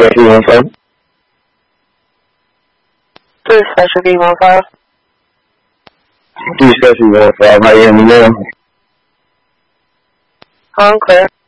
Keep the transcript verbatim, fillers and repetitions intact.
Specialty one five. Three Specialty one five. Three Specialty one five. Miami now. I'm clear.